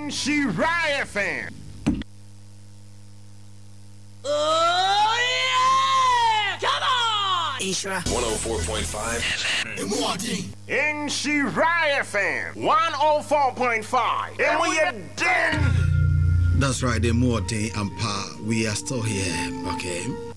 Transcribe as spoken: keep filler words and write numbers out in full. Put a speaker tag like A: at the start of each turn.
A: Shiraya fan.
B: Oh yeah! Come on!
C: Ishra
D: one oh four point five
C: in
A: In Shiraya fan. one oh four point five. And we are done.
E: That's right, the more thing and pa, we are still here, okay?